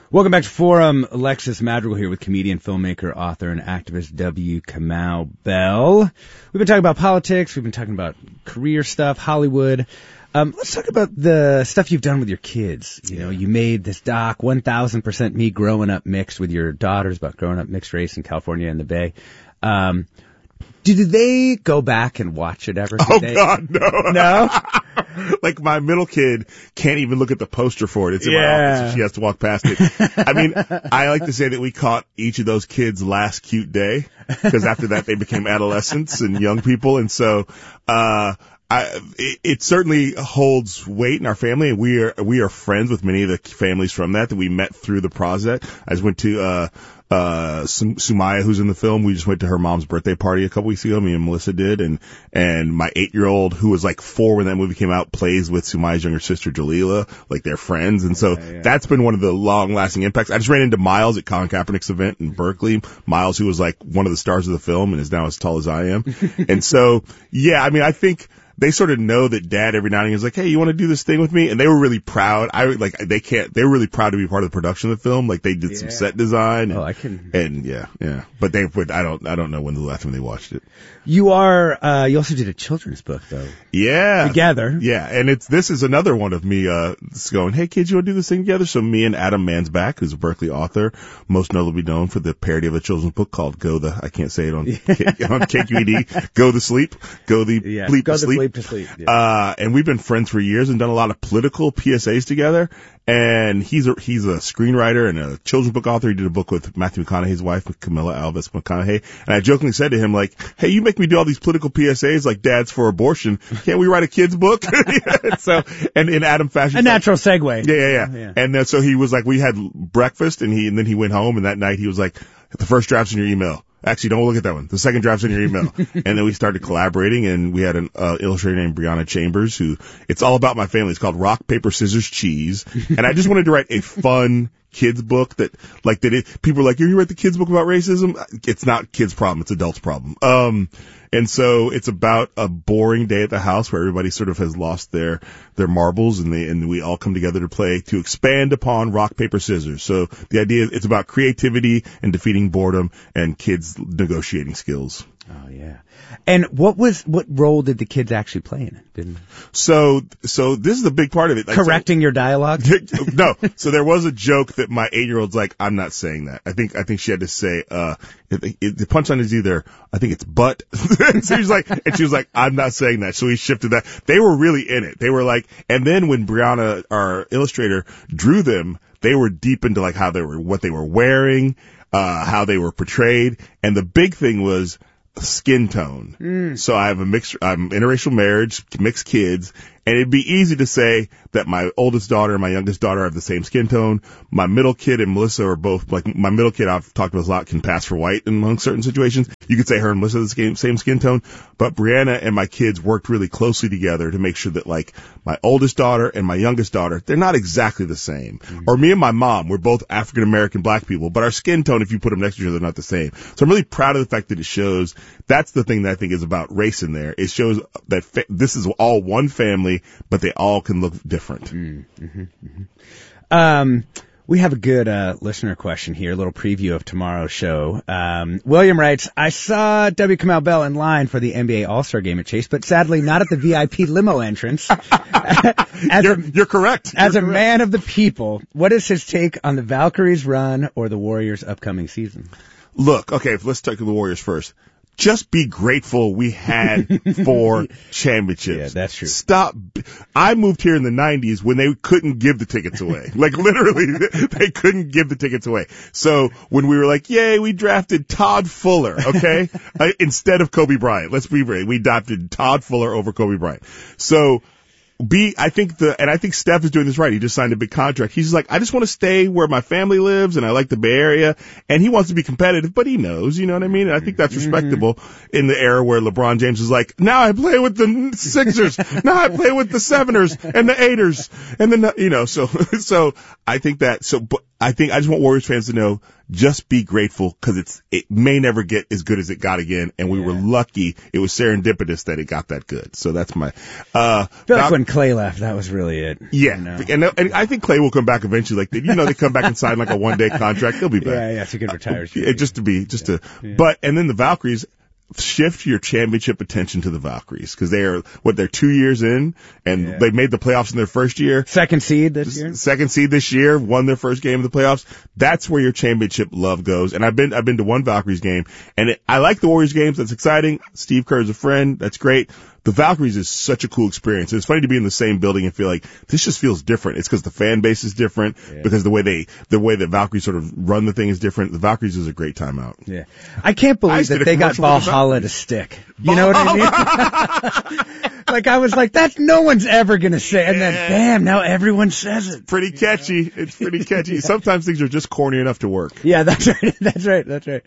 Welcome back to Forum. Alexis Madrigal here with comedian, filmmaker, author, and activist W. Kamau Bell. We've been talking about politics. We've been talking about career stuff, Hollywood. Let's talk about the stuff you've done with your kids. You know, you made this doc, 1000% Me Growing Up Mixed, with your daughters, about growing up mixed race in California and the Bay. Did they go back and watch it ever? God, no. No? Like, my middle kid can't even look at the poster for it. It's in my office, and she has to walk past it. I mean, I like to say that we caught each of those kids' last cute day, because after that they became adolescents and young people, and so it certainly holds weight in our family, and we are friends with many of the families from that we met through the project. I just went to Sumaya, who's in the film. We just went to her mom's birthday party a couple weeks ago. Me and Melissa did, and my 8-year-old, who was like 4 when that movie came out, plays with Sumaya's younger sister Jalila, like they're friends, and so that's been one of the long-lasting impacts. I just ran into Miles at Colin Kaepernick's event in Berkeley. Miles, who was like one of the stars of the film and is now as tall as I am, and so I mean, I think they sort of know that Dad every now and again is like, hey, you want to do this thing with me? And they were really proud. They were really proud to be part of the production of the film. Like, they did some set design. But I don't know when the last time they watched it. You also did a children's book, though. Yeah. Together. Yeah. And this is another one of me, going, hey, kids, you want to do this thing together? So me and Adam Mansbach, who's a Berkeley author, most notably known for the parody of a children's book called I can't say it on KQED, Go the Sleep, Go the Bleep to Sleep. And we've been friends for years and done a lot of political PSAs together. And he's a screenwriter and a children's book author. He did a book with Matthew McConaughey's wife, Camilla Alves McConaughey. And I jokingly said to him, like, hey, you make me do all these political PSAs like Dad's for abortion. Can't we write a kid's book? And in Adam fashion. A natural segue. Yeah. And then, so he was like, we had breakfast and then he went home, and that night he was like, the first draft's in your email. Actually, don't look at that one. The second draft's in your email. And then we started collaborating, and we had an illustrator named Brianna Chambers, who, it's all about my family. It's called Rock, Paper, Scissors, Cheese. And I just wanted to write a fun kids book people are like, you write the kids book about racism? It's not kids' problem, it's adults' problem. And so it's about a boring day at the house where everybody sort of has lost their marbles, and we all come together to expand upon rock, paper, scissors. So the idea is it's about creativity and defeating boredom and kids' negotiating skills. Oh, yeah. And what role did the kids actually play in it? So this is a big part of it. Correcting your dialogue? No. So there was a joke that my 8-year-old's like, I'm not saying that. I think she had to say, the punchline is either, I think it's but. So she was like, I'm not saying that. So we shifted that. They were really in it. They were like, and then when Brianna, our illustrator, drew them, they were deep into like what they were wearing, how they were portrayed. And the big thing was skin tone. So I'm interracial marriage, mixed kids, and it'd be easy to say that my oldest daughter and my youngest daughter have the same skin tone. My middle kid and Melissa are both, like, my middle kid, I've talked about a lot, can pass for white among certain situations. You could say her and Melissa have the same skin tone, but Brianna and my kids worked really closely together to make sure that, like, my oldest daughter and my youngest daughter, they're not exactly the same. Or me and my mom, we're both African American black people, but our skin tone, if you put them next to each other, they're not the same. So I'm really proud of the fact that it shows, that's the thing that I think is about race in there. It shows that this is all one family, but they all can look different. We have a good listener question here, a little preview of tomorrow's show. William writes, I saw W. Kamau Bell in line for the NBA All-Star Game at Chase, but sadly not at the VIP limo entrance. You're correct. As a man of the people, what is his take on the Valkyries' run or the Warriors' upcoming season? Look, okay, let's talk to the Warriors first. Just be grateful we had 4 championships. Yeah, that's true. Stop. I moved here in the 90s when they couldn't give the tickets away. Like, literally, they couldn't give the tickets away. So when we were like, yay, we drafted Todd Fuller, okay? Instead of Kobe Bryant. Let's be real. We adopted Todd Fuller over Kobe Bryant. So I think Steph is doing this right. He just signed a big contract. He's like, I just want to stay where my family lives, and I like the Bay Area, and he wants to be competitive, but he knows, you know what I mean? And I think that's respectable in the era where LeBron James is like, now I play with the Sixers, now I play with the Seveners and the Eighters, and then, you know, so I think that, but I just want Warriors fans to know, just be grateful, because it may never get as good as it got again, and we were lucky. It was serendipitous that it got that good. So that's my, I feel like when Clay left, that was really it. Yeah, and I think Clay will come back eventually. Like they come back and sign like a 1-day contract. He'll be back. Yeah, so he can retire. And then the Valkyries. Shift your championship attention to the Valkyries because they're 2 years in and they made the playoffs in their first year. Second seed this year, won their first game of the playoffs. That's where your championship love goes. And I've been to one Valkyries game and I like the Warriors games. That's exciting. Steve Kerr is a friend. That's great. The Valkyries is such a cool experience. It's funny to be in the same building and feel like this just feels different. It's because the fan base is different, because the way that Valkyries sort of run the thing is different. The Valkyries is a great time out. Yeah. I can't believe that they got Valhalla to stick. You know what I mean? Like I was like, no one's ever gonna say, and then bam, now everyone says it. Pretty catchy. It's pretty catchy. Sometimes things are just corny enough to work. Yeah, that's right.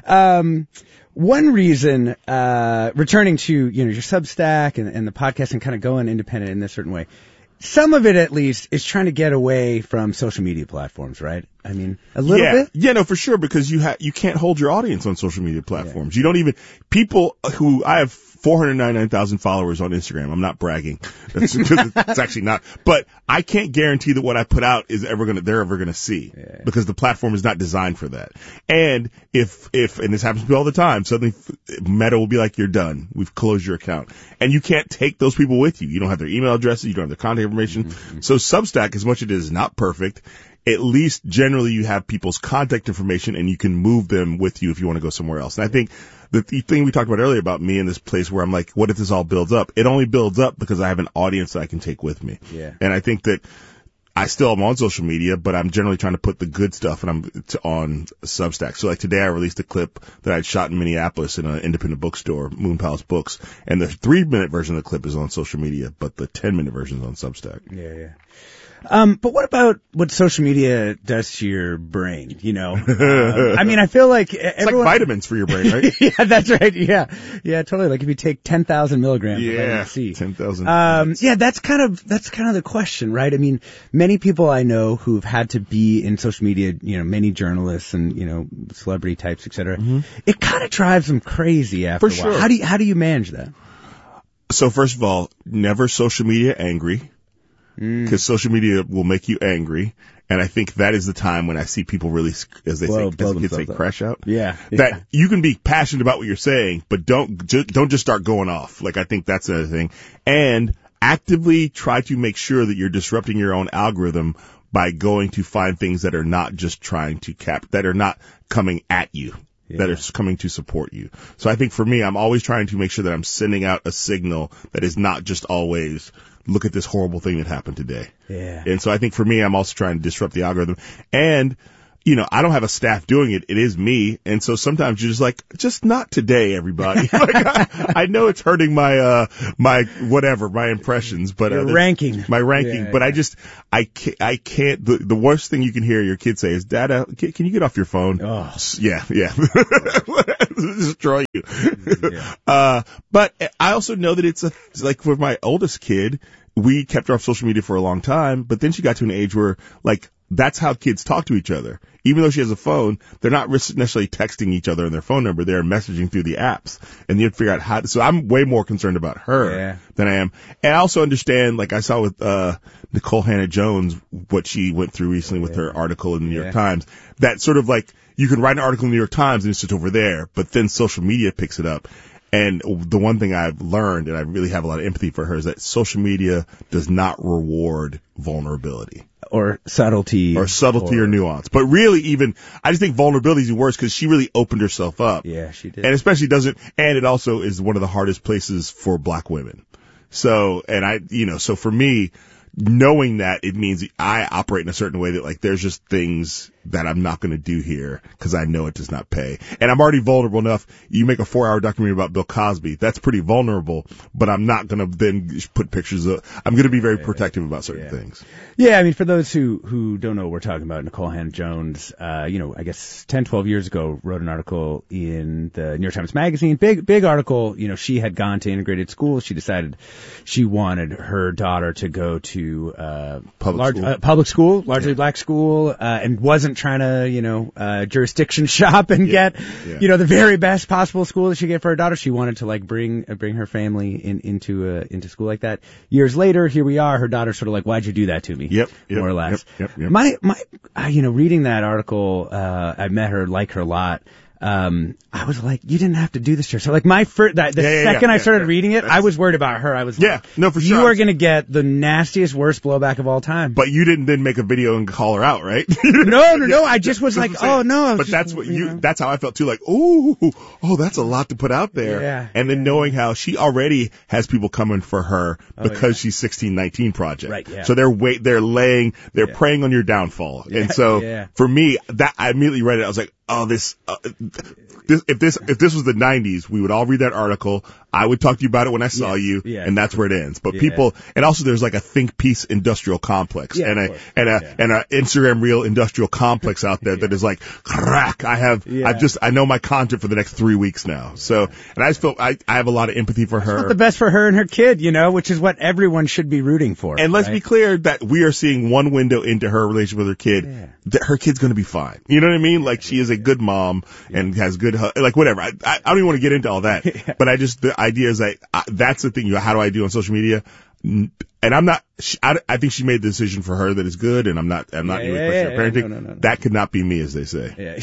One reason, returning to, your Substack and the podcast and kind of going independent in this certain way, some of it at least is trying to get away from social media platforms, right? I mean, a little bit? Yeah, no, for sure, because you can't hold your audience on social media platforms. You don't even, people who, I have 499,000 followers on Instagram. I'm not bragging. It's actually not. But I can't guarantee that what I put out is they're ever gonna see. Because the platform is not designed for that. And if, and this happens to me all the time, suddenly Meta will be like, you're done. We've closed your account. And you can't take those people with you. You don't have their email addresses. You don't have their contact information. Mm-hmm. So Substack, as much as it is not perfect, at least generally you have people's contact information and you can move them with you if you want to go somewhere else. And I think the thing we talked about earlier about me in this place where I'm like, what if this all builds up? It only builds up because I have an audience that I can take with me. Yeah. And I think that I still am on social media, but I'm generally trying to put the good stuff on Substack. So like today I released a clip that I'd shot in Minneapolis in an independent bookstore, Moon Palace Books. And the 3-minute version of the clip is on social media, but the 10-minute version is on Substack. Yeah. But what about what social media does to your brain? I mean, I feel like it's like vitamins for your brain, right? Yeah, that's right. Yeah, totally. Like if you take 10,000 milligrams of vitamin C. 10,000. Yeah, that's kind of the question, right? I mean, many people I know who've had to be in social media, many journalists and, celebrity types, et cetera. Mm-hmm. It kind of drives them crazy after a while. Sure. How do you manage that? So first of all, never social media angry. Because social media will make you angry, and I think that is the time when I see people really, as they say, kids say, crash out. Yeah. That you can be passionate about what you're saying, but don't just start going off. Like I think that's another thing. And actively try to make sure that you're disrupting your own algorithm by going to find things that are not just trying to that are not coming at you. Yeah. That are coming to support you. So I think for me, I'm always trying to make sure that I'm sending out a signal that is not just always, look at this horrible thing that happened today. Yeah. And so I think for me, I'm also trying to disrupt the algorithm. And, I don't have a staff doing it. It is me. And so sometimes you're just like, just not today, everybody. I know it's hurting my impressions, but, my ranking. Yeah, but I can't, the worst thing you can hear your kid say is, Dada, can you get off your phone? Oh. Yeah. Destroy you. Yeah. But I also know that it's like for my oldest kid, we kept her off social media for a long time, but then she got to an age where that's how kids talk to each other. Even though she has a phone, they're not necessarily texting each other on their phone number. They're messaging through the apps. And you have to figure out so I'm way more concerned about her than I am. And I also understand, like I saw with, Nicole Hannah-Jones, what she went through recently with her article in the New York Times, that sort of like, you can write an article in the New York Times and it's just over there, but then social media picks it up. And the one thing I've learned, and I really have a lot of empathy for her, is that social media does not reward vulnerability. Or subtlety. Or nuance. But really I just think vulnerability is worse because she really opened herself up. Yeah, she did. And especially and it also is one of the hardest places for black women. So, so for me, knowing that, it means I operate in a certain way that there's just things that I'm not going to do here because I know it does not pay. And I'm already vulnerable enough. You make a 4-hour documentary about Bill Cosby. That's pretty vulnerable, but I'm not going to then put pictures of, I'm going to be very protective about certain things. Yeah. I mean, for those who don't know what we're talking about, Nicole Hannah-Jones, I guess 10, 12 years ago wrote an article in the New York Times Magazine. Big article. She had gone to integrated school. She decided she wanted her daughter to go to to Public school, largely black school, and wasn't trying to, jurisdiction shop and get, the very best possible school that she could get for her daughter. She wanted to like bring her family into school like that. Years later, here we are. Her daughter's sort of like, "Why'd you do that to me?" More or less. Yep. My, reading that article, I met her, like her a lot. I was like, you didn't have to do this to her. So like my first, second I started reading it, I was worried about her. I was like, for sure. You are going to get the nastiest, worst blowback of all time. But you didn't then make a video and call her out, right? No. I just was like, oh no. But that's what that's how I felt too. Like, oh, that's a lot to put out there. Yeah. And then knowing how she already has people coming for her because she's 1619 Project. Right. Yeah. So they're preying on your downfall. Yeah. And so for me, that I immediately read it. I was like, oh, if this was the 90s, we would all read that article. I would talk to you about it when I saw you, and that's where it ends. But people, and also there's like a think piece industrial complex and a Instagram reel industrial complex out there that is like, crack. I know my content for the next 3 weeks now. So, and I just feel I have a lot of empathy for her. It's not the best for her and her kid, which is what everyone should be rooting for. And let's be clear that we are seeing one window into her relationship with her kid. Yeah. That her kid's going to be fine. You know what I mean? Like she is a good mom and has good, like whatever. I don't even want to get into all that, but the idea is like, that's the thing. How do I do on social media? And I'm not, I think she made the decision for her that is good, and I'm not doing parenting. No. That could not be me, as they say.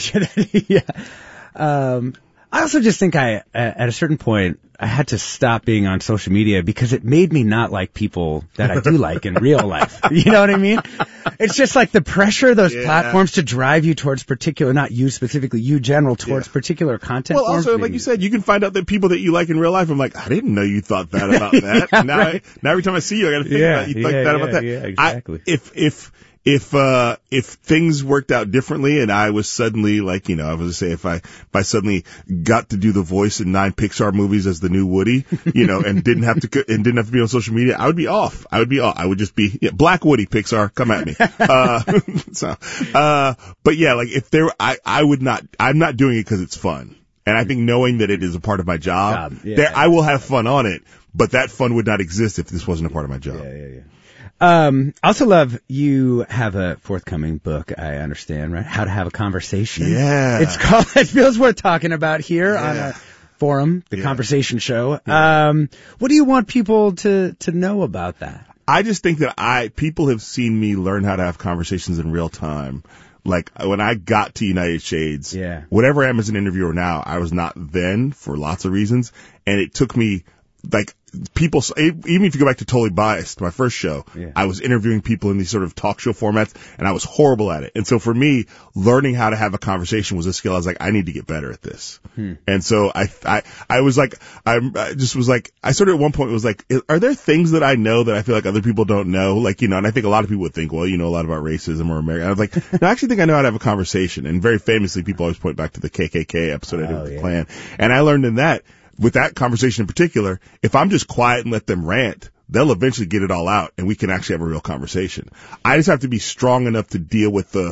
Yeah. I also just think at a certain point, I had to stop being on social media because it made me not like people that I do like in real life. You know what I mean? It's just like the pressure of those platforms to drive you towards particular, not you specifically, you general, towards particular content. Well, also, like you said, you can find out the people that you like in real life. I'm like, I didn't know you thought that about that. Now every time I see you, I got to think about you think that about that. Yeah, exactly. If things worked out differently and I was suddenly like, I was going to say if I suddenly got to do the voice in 9 Pixar movies as the new Woody, and didn't have to be on social media, I would be off. I would just be Black Woody. Pixar, come at me. But yeah, like if I would not. I'm not doing it because it's fun, and I think knowing that it is a part of my job, I will have fun on it. But that fun would not exist if this wasn't a part of my job. Yeah. I also love you have a forthcoming book, I understand, right? How to Have a Conversation. Yeah. It's called, it feels worth talking about here on a forum, the Conversation Show. Yeah. What do you want people to know about that? I just think that people have seen me learn how to have conversations in real time. Like when I got to United Shades, whatever I am as an interviewer now, I was not then for lots of reasons. And it took me like people, even if you go back to Totally Biased, my first show, I was interviewing people in these sort of talk show formats and I was horrible at it. And so for me, learning how to have a conversation was a skill. I was like, I need to get better at this. And so I was like, I sort of at one point was like, are there things that I know that I feel like other people don't know? Like, and I think a lot of people would think, well, you know a lot about racism or America. I was like, no, I actually think I know how to have a conversation. And very famously, people always point back to the KKK episode I did with the Klan. And I learned in that, with that conversation in particular, if I'm just quiet and let them rant, they'll eventually get it all out and we can actually have a real conversation. I just have to be strong enough to deal with the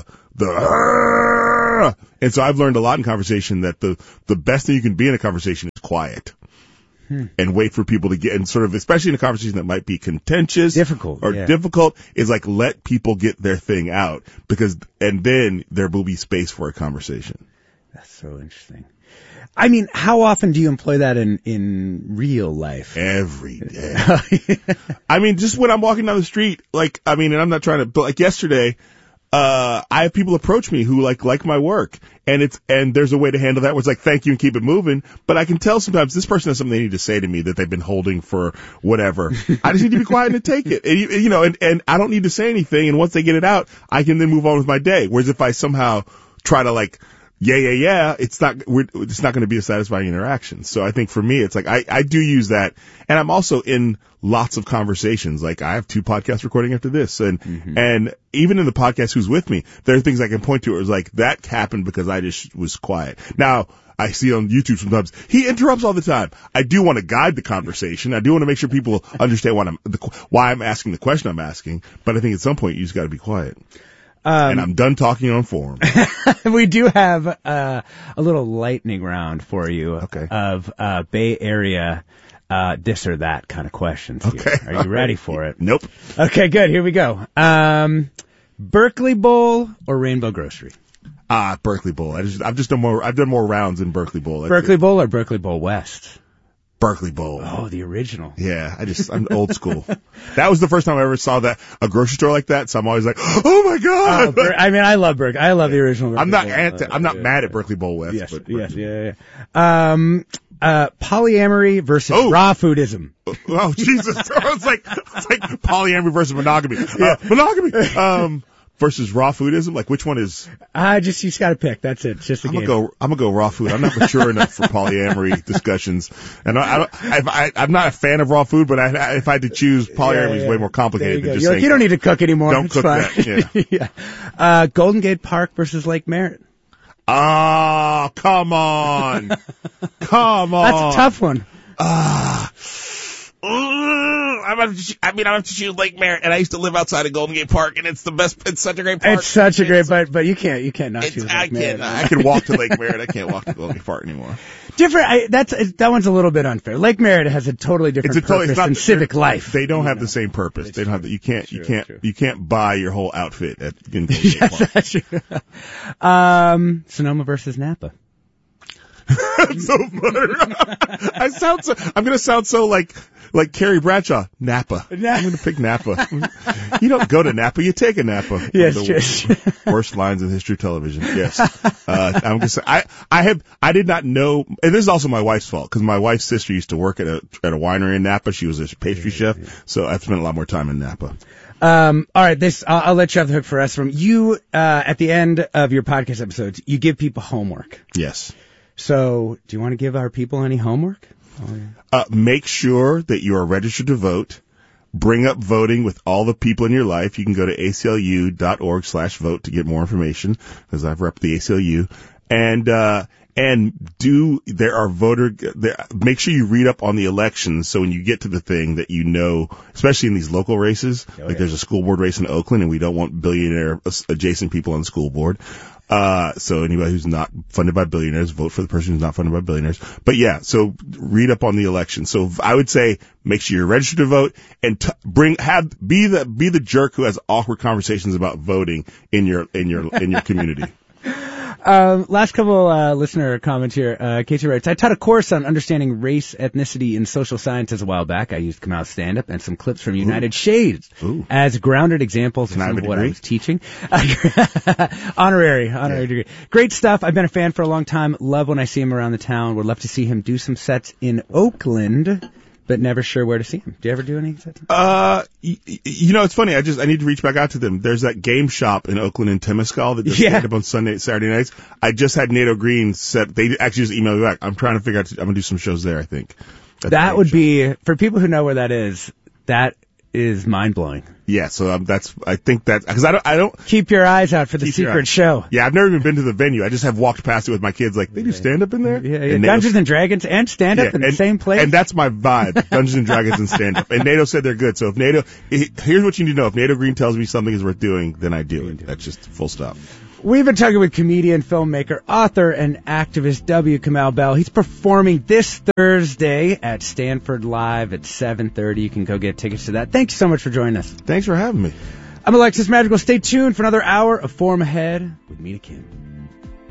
and so I've learned a lot in conversation that the best thing you can be in a conversation is quiet. And wait for people to get, and sort of, especially in a conversation that might be contentious, difficult, is like let people get their thing out and then there will be space for a conversation. That's so interesting. I mean, how often do you employ that in real life? Every day. I mean, just when I'm walking down the street, and I'm not trying to, but like yesterday, I have people approach me who like my work, and there's a way to handle that where it's like, thank you and keep it moving. But I can tell sometimes this person has something they need to say to me that they've been holding for whatever. I just need to be quiet and take it. And I don't need to say anything. And once they get it out, I can then move on with my day. Whereas if I somehow try to like, it's not going to be a satisfying interaction. So I think for me, it's like, I do use that. And I'm also in lots of conversations. Like I have 2 podcasts recording after this. And even in the podcast Who's With Me, there are things I can point to. It was like, that happened because I just was quiet. Now, I see on YouTube sometimes, he interrupts all the time. I do want to guide the conversation. I do want to make sure people understand why I'm asking the question I'm asking. But I think at some point you just got to be quiet. And I'm done talking on forum. We do have a little lightning round for you of Bay Area this or that kind of questions. Okay. Here. Are you ready for it? Nope. Okay, good. Here we go. Berkeley Bowl or Rainbow Grocery? Berkeley Bowl. I've done more rounds in Berkeley Bowl. Berkeley Bowl or Berkeley Bowl West? Berkeley Bowl. Oh, the original. Yeah, I'm old school. That was the first time I ever saw a grocery store like that, so I'm always like, oh my God. I mean, I love Berkeley. I love the original Berkeley I'm not mad at Berkeley Bowl West. Yes, but yes, yeah. Polyamory versus raw foodism. Oh, Jesus. It's like polyamory versus monogamy. Monogamy. Versus raw foodism? Like, which one is? You just gotta pick. That's it. It's just a game. I'm gonna go raw food. I'm not mature enough for polyamory discussions. And I'm not a fan of raw food, but if I had to choose, polyamory is way more complicated than just saying. You don't need to cook anymore. Don't cook that. Yeah. Golden Gate Park versus Lake Merritt. Oh, come on. Come on. That's a tough one. I have to choose Lake Merritt, and I used to live outside of Golden Gate Park, and it's the best. It's such a great park. It's such a great, but you can't not choose Lake Merritt. I can walk to Lake Merritt. I can't walk to Golden Gate Park anymore. Different. That one's a little bit unfair. Lake Merritt has a totally different purpose than civic life. They don't have the same purpose. They don't have the. You can't buy your whole outfit at Golden Gate Park. That's true. Sonoma versus Napa. So funny. I'm gonna sound so like Carrie Bradshaw. Napa. I'm gonna pick Napa. You don't go to Napa, you take a Napa. Yes, worst lines in the history of television. Yes. I'm gonna say I did not know, and this is also my wife's fault, because my wife's sister used to work at a winery in Napa. She was a pastry chef, so I've spent a lot more time in Napa. All right, I'll let you have the hook for us from you. At the end of your podcast episodes, you give people homework. Yes. So, do you want to give our people any homework? Make sure that you are registered to vote. Bring up voting with all the people in your life. You can go to aclu.org/vote to get more information, because I've repped the ACLU. Make sure you read up on the elections, so when you get to the thing that you know, especially in these local races, there's a school board race in Oakland, and we don't want billionaire adjacent people on the school board. So anybody who's not funded by billionaires, vote for the person who's not funded by billionaires. But yeah, so read up on the election. So I would say make sure you're registered to vote, and be the jerk who has awkward conversations about voting in your community. Last couple listener comments here. Casey writes, I taught a course on understanding race, ethnicity, and social sciences a while back. I used Kamau stand-up and some clips from United Shades as grounded examples of some of what I was teaching. Honorary degree. Great stuff. I've been a fan for a long time. Love when I see him around the town. Would love to see him do some sets in Oakland, but never sure where to see him. Do you ever do any sets? It's funny. I need to reach back out to them. There's that game shop in Oakland and Temescal that does stand up on Saturday nights. I just had NATO Green set. They actually just emailed me back. I'm trying to figure out. I'm gonna do some shows there, I think. That would be, for people who know where that is mind blowing. Yeah, so I think that, because I don't keep your eyes out for the secret show. Yeah, I've never even been to the venue. I just have walked past it with my kids. Like, they do stand up in there. Yeah. Dungeons and Dragons and stand up in the same place. And that's my vibe: Dungeons and Dragons and stand up. And NATO said they're good. So here's what you need to know: if NATO Green tells me something is worth doing, then I do it. That's just full stop. We've been talking with comedian, filmmaker, author, and activist W. Kamau Bell. He's performing this Thursday at Stanford Live at 7:30. You can go get tickets to that. Thank you so much for joining us. Thanks for having me. I'm Alexis Madrigal. Stay tuned for another hour of Forum Ahead with Mina Kim.